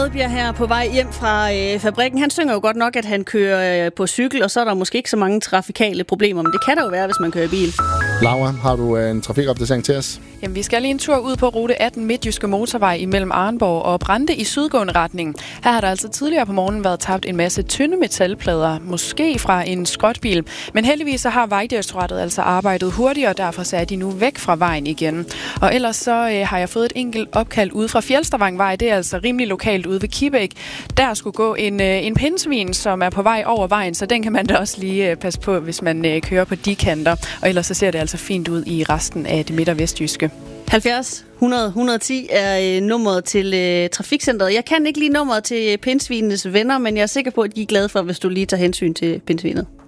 Rødbjerg her på vej hjem fra fabrikken. Han synger jo godt nok, at han kører på cykel, og så er der måske ikke så mange trafikale problemer, men det kan der jo være, hvis man kører bil. Laura, har du en trafikopdatering til os? Jamen, vi skal lige en tur ud på rute 18 Midtjyske Motorvej imellem Arnborg og Brande i sydgående retning. Her har der altså tidligere på morgenen været tabt en masse tynde metalplader, måske fra en skrotbil. Men heldigvis så har Vejdirektoratet altså arbejdet hurtigt, og derfor så er de nu væk fra vejen igen. Og ellers så har jeg fået et enkelt opkald ude fra Fjelstervangvej. Det er altså rimelig lokalt ude ved Kibæk. Der skulle gå en pindsvin, som er på vej over vejen, så den kan man da også lige passe på, hvis man kører på de kanter. Og ellers så ser det altså fint ud i resten af det midt- og vestjyske. 70 100 110 er nummeret til trafikcenteret. Jeg kan ikke lige nummeret til pindsvinenes venner, men jeg er sikker på, at de er glade for, hvis du lige tager hensyn til pindsvinet.